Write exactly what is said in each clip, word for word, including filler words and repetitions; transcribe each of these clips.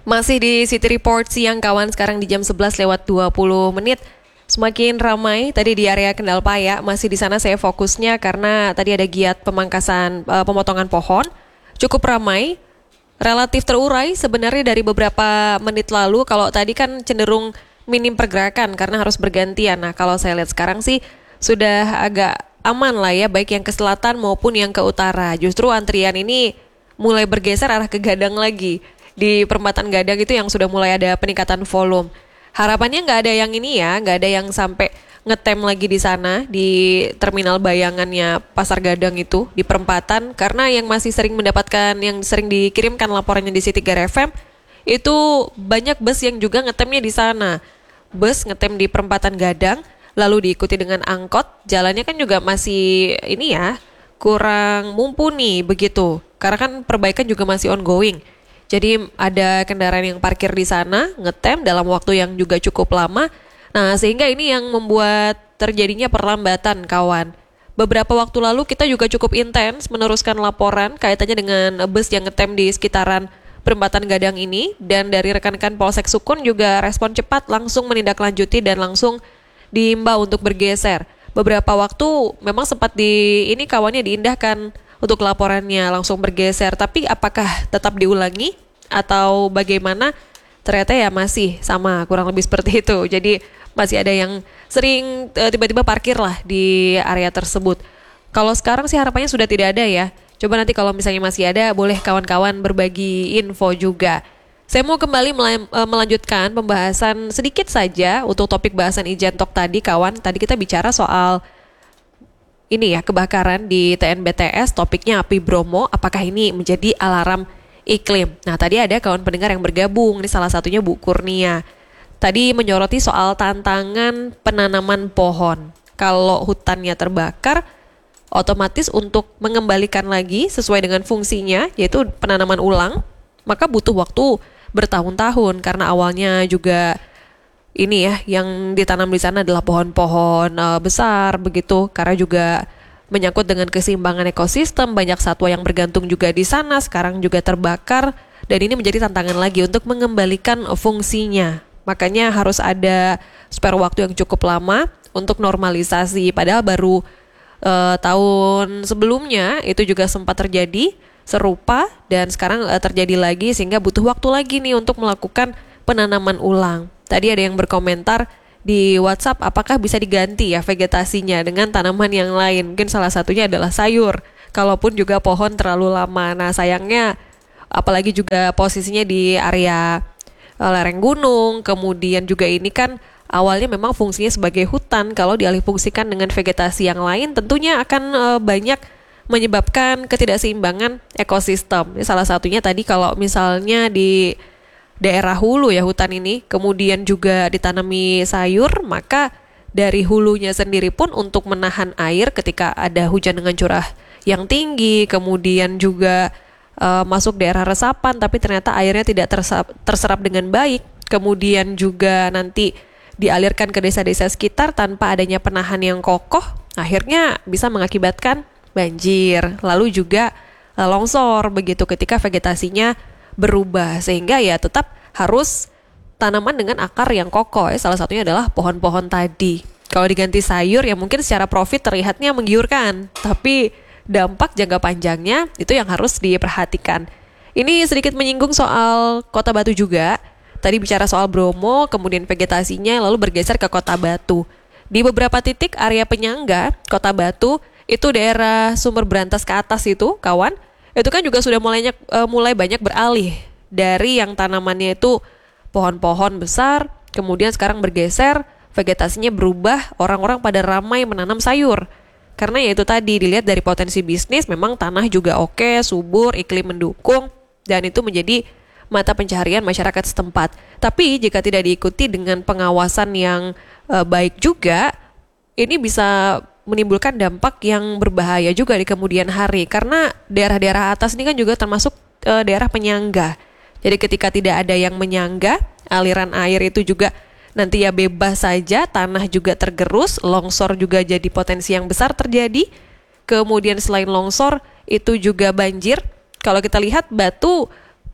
Masih di City Report siang kawan, sekarang di jam sebelas lewat dua puluh menit. Semakin ramai tadi di area Kendal Paya, masih di sana saya fokusnya karena tadi ada giat pemangkasan uh, pemotongan pohon. Cukup ramai, relatif terurai sebenarnya dari beberapa menit lalu. Kalau tadi kan cenderung minim pergerakan karena harus bergantian. Nah, kalau saya lihat sekarang sih sudah agak aman lah ya, baik yang ke selatan maupun yang ke utara. Justru antrian ini mulai bergeser arah ke Gadang lagi. Di perempatan Gadang itu yang sudah mulai ada peningkatan volume. Harapannya nggak ada yang ini ya, nggak ada yang sampai ngetem lagi di sana, di terminal bayangannya Pasar Gadang itu, di perempatan. Karena yang masih sering mendapatkan, yang sering dikirimkan laporannya di City Gar F M, itu banyak bus yang juga ngetemnya di sana. Bus ngetem di perempatan Gadang, lalu diikuti dengan angkot. Jalannya kan juga masih ini ya, kurang mumpuni begitu. Karena kan perbaikan juga masih ongoing. Jadi ada kendaraan yang parkir di sana, ngetem dalam waktu yang juga cukup lama. Nah, sehingga ini yang membuat terjadinya perlambatan, kawan. Beberapa waktu lalu kita juga cukup intens meneruskan laporan kaitannya dengan bus yang ngetem di sekitaran perempatan Gadang ini. Dan dari rekan-rekan Polsek Sukun juga respon cepat, langsung menindaklanjuti dan langsung diimbau untuk bergeser. Beberapa waktu memang sempat di ini kawannya diindahkan untuk laporannya langsung bergeser, tapi apakah tetap diulangi atau bagaimana? Ternyata ya masih sama, kurang lebih seperti itu. Jadi masih ada yang sering e, tiba-tiba parkir lah di area tersebut. Kalau sekarang sih harapannya sudah tidak ada ya. Coba nanti kalau misalnya masih ada, boleh kawan-kawan berbagi info juga. Saya mau kembali mel- e, melanjutkan pembahasan sedikit saja untuk topik bahasan Ijen Talk tadi, kawan. Tadi kita bicara soal ini ya, kebakaran di T N B T S, topiknya api Bromo, apakah ini menjadi alarm iklim? Nah, tadi ada kawan pendengar yang bergabung, ini salah satunya Bu Kurnia. Tadi menyoroti soal tantangan penanaman pohon. Kalau hutannya terbakar, otomatis untuk mengembalikan lagi sesuai dengan fungsinya, yaitu penanaman ulang, maka butuh waktu bertahun-tahun, karena awalnya juga ini ya, yang ditanam di sana adalah pohon-pohon uh, besar begitu, karena juga menyangkut dengan keseimbangan ekosistem, banyak satwa yang bergantung juga di sana, sekarang juga terbakar, dan ini menjadi tantangan lagi untuk mengembalikan fungsinya. Makanya harus ada spare waktu yang cukup lama untuk normalisasi, padahal baru uh, tahun sebelumnya itu juga sempat terjadi serupa, dan sekarang uh, terjadi lagi, sehingga butuh waktu lagi nih untuk melakukan penanaman ulang. Tadi ada yang berkomentar di WhatsApp, apakah bisa diganti ya vegetasinya dengan tanaman yang lain? Mungkin salah satunya adalah sayur, kalaupun juga pohon terlalu lama. Nah, sayangnya apalagi juga posisinya di area uh, lereng gunung, kemudian juga ini kan awalnya memang fungsinya sebagai hutan. Kalau dialihfungsikan dengan vegetasi yang lain, tentunya akan uh, banyak menyebabkan ketidakseimbangan ekosistem. Ini salah satunya tadi kalau misalnya di daerah hulu ya hutan ini, kemudian juga ditanami sayur, maka dari hulunya sendiri pun untuk menahan air ketika ada hujan dengan curah yang tinggi, kemudian juga uh, masuk daerah resapan, tapi ternyata airnya tidak terserap, terserap dengan baik, kemudian juga nanti dialirkan ke desa-desa sekitar tanpa adanya penahan yang kokoh, akhirnya bisa mengakibatkan banjir, lalu juga uh, longsor begitu ketika vegetasinya berubah, sehingga ya tetap harus tanaman dengan akar yang kokoh ya. Salah satunya adalah pohon-pohon tadi. Kalau diganti sayur ya mungkin secara profit terlihatnya menggiurkan, tapi dampak jangka panjangnya itu yang harus diperhatikan. Ini sedikit menyinggung soal Kota Batu juga. Tadi bicara soal Bromo, kemudian vegetasinya lalu bergeser ke Kota Batu. Di beberapa titik area penyangga Kota Batu, itu daerah Sumber Berantas ke atas itu, kawan, itu kan juga sudah mulai, uh, mulai banyak beralih dari yang tanamannya itu pohon-pohon besar, kemudian sekarang bergeser, vegetasinya berubah, orang-orang pada ramai menanam sayur. Karena ya itu tadi, dilihat dari potensi bisnis, memang tanah juga oke, subur, iklim mendukung, dan itu menjadi mata pencaharian masyarakat setempat. Tapi jika tidak diikuti dengan pengawasan yang uh, baik juga, ini bisa menimbulkan dampak yang berbahaya juga di kemudian hari, karena daerah-daerah atas ini kan juga termasuk e, daerah penyangga. Jadi ketika tidak ada yang menyangga, aliran air itu juga nanti ya bebas saja, tanah juga tergerus, longsor juga jadi potensi yang besar terjadi. Kemudian selain longsor, itu juga banjir. Kalau kita lihat Batu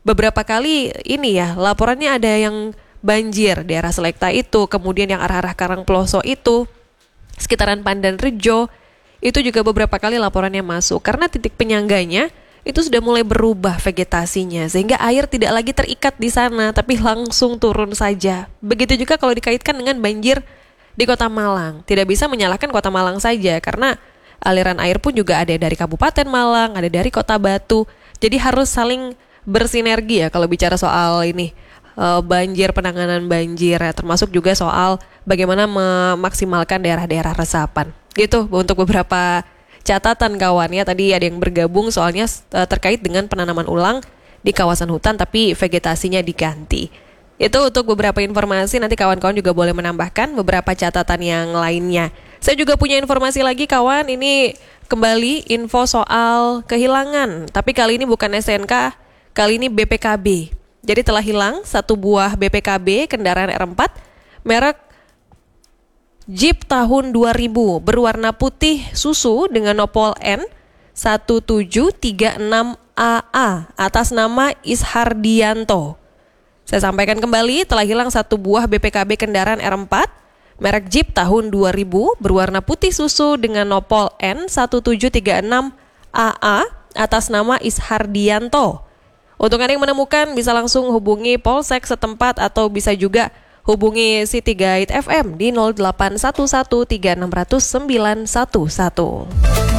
beberapa kali ini ya laporannya ada yang banjir daerah Selekta itu, kemudian yang arah-arah Karangploso itu, sekitaran Pandan Rejo, itu juga beberapa kali laporannya masuk. Karena titik penyangganya itu sudah mulai berubah vegetasinya, sehingga air tidak lagi terikat di sana, tapi langsung turun saja. Begitu juga kalau dikaitkan dengan banjir di Kota Malang. Tidak bisa menyalahkan Kota Malang saja, karena aliran air pun juga ada dari Kabupaten Malang, ada dari Kota Batu. Jadi harus saling bersinergi ya kalau bicara soal ini. Banjir, penanganan banjir ya, termasuk juga soal bagaimana memaksimalkan daerah-daerah resapan. Gitu untuk beberapa catatan kawan ya. Tadi ada yang bergabung soalnya terkait dengan penanaman ulang di kawasan hutan tapi vegetasinya diganti. Itu untuk beberapa informasi, nanti kawan-kawan juga boleh menambahkan beberapa catatan yang lainnya. Saya juga punya informasi lagi kawan, ini kembali info soal kehilangan, tapi kali ini bukan S N K, kali ini B P K B. Jadi telah hilang satu buah B P K B kendaraan R empat merek Jeep tahun dua ribu berwarna putih susu dengan nopol N satu tujuh tiga enam A A atas nama Ishardianto. Saya sampaikan kembali, telah hilang satu buah B P K B kendaraan R empat merek Jeep tahun dua ribu berwarna putih susu dengan nopol N satu tujuh tiga enam A A atas nama Ishardianto. Untuk Anda yang menemukan bisa langsung hubungi Polsek setempat atau bisa juga hubungi City Guide F M di nol delapan satu satu tiga enam nol nol sembilan satu satu.